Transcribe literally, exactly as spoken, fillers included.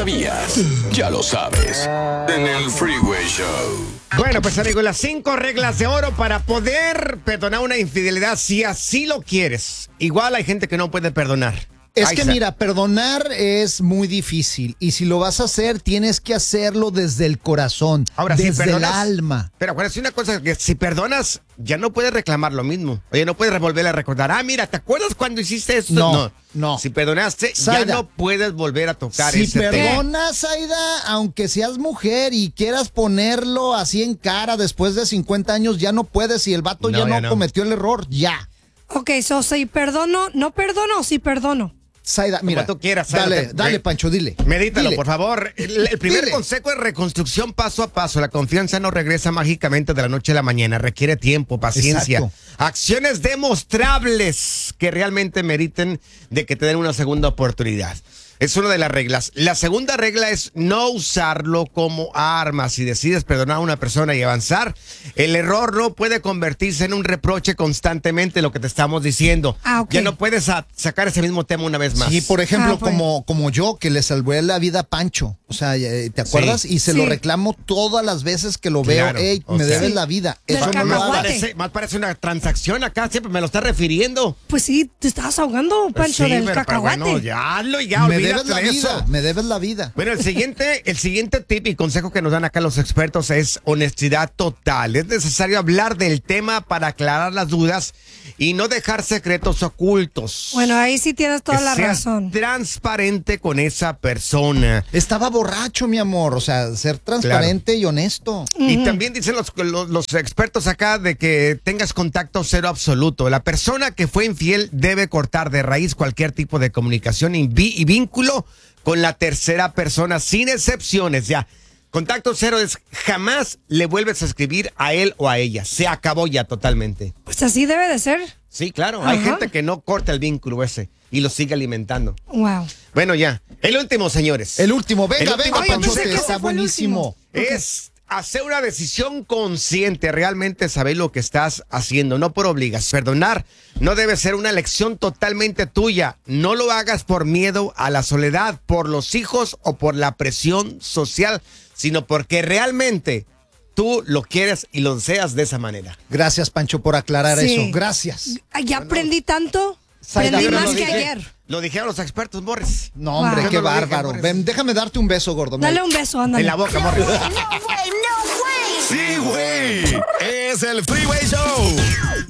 sabías? Ya lo sabes. En el Freeway Show. Bueno, pues amigos, las cinco reglas de oro para poder perdonar una infidelidad si así lo quieres. Igual hay gente que no puede perdonar. Es Ahí que está. mira, perdonar es muy difícil y si lo vas a hacer tienes que hacerlo desde el corazón, Ahora, si desde el perdonas- alma. Pero acuérdate una cosa, que si perdonas, ya no puedes reclamar lo mismo. Oye, no puedes volver a recordar. Ah, mira, ¿te acuerdas cuando hiciste esto? No, no. Si perdonaste, Zaida, ya no puedes volver a tocar Si ese tema. perdonas, Aida, aunque seas mujer y quieras ponerlo así en cara después de cincuenta años, ya no puedes y el vato No, ya no, ya no. cometió el error, ya. Ok, so si perdono, no perdono, sí perdono. Saida, mira, tú quieras, Saida, dale, te- dale, ve- Pancho, dile. Medítalo, Dile. por favor. El, el primer Dile. consejo es reconstrucción paso a paso. La confianza no regresa mágicamente de la noche a la mañana. Requiere tiempo, paciencia, Exacto. acciones demostrables que realmente meriten de que te den una segunda oportunidad. Es una de las reglas. La segunda regla es no usarlo como arma. Si decides perdonar a una persona y avanzar, el error no puede convertirse en un reproche constantemente, lo que te estamos diciendo. Ah, ok. Ya no puedes sa- sacar ese mismo tema una vez más. Sí, por ejemplo, Ah, pues. como, como yo, que le salvé la vida a Pancho. O sea, eh, ¿te acuerdas? Sí. Y se Sí. lo reclamo todas las veces que lo veo. Claro, Ey, o me sea. debes Sí. la vida. Del Eso no lo Más cacahuate. hagas. parece, más parece una transacción acá, siempre me lo está refiriendo. Pues sí, te estabas ahogando, Pancho, Sí, del pero- pero cacahuate. bueno, ya hazlo, ya, Me olvídate debes la de vida, eso. me debes la vida. Bueno, el siguiente, el siguiente tip y consejo que nos dan acá los expertos es honestidad total. Es necesario hablar del tema para aclarar las dudas y no dejar secretos ocultos. Bueno, ahí sí tienes toda Que la seas razón. transparente con esa persona. Estaba borracho, mi amor. O sea, ser transparente y honesto. Y también dicen los, los, los expertos acá de que tengas contacto cero absoluto. La persona que fue infiel debe cortar de raíz cualquier tipo de comunicación y, vi- y vínculo con la tercera persona, sin excepciones. Ya, contacto cero es jamás le vuelves a escribir a él o a ella. Se acabó ya totalmente. Pues así debe de ser. Sí, claro. Hay Ajá. gente que no corta el vínculo ese y lo sigue alimentando. Wow. Bueno, ya. El último, señores. El último, venga, El último, venga, Oye, Panchote, pensé que está ese fue el buenísimo. último. Es hacer una decisión consciente, realmente saber lo que estás haciendo, no por obligación. Perdonar no debe ser una elección totalmente tuya. No lo hagas por miedo a la soledad, por los hijos o por la presión social, sino porque realmente tú lo quieres y lo deseas de esa manera. Gracias, Pancho, por aclarar Sí. eso. Gracias. Ay, ya aprendí tanto. Zaida, Aprendí pero más lo que dije. ayer. Lo dijeron los expertos, Morris. No, hombre, Wow. qué Yo no lo dije, bárbaro. Morris. Ven, déjame darte un beso, gordo. Mira. Dale un beso, ándale. En la boca, Morris. Sí, güey. Es el Freeway Show.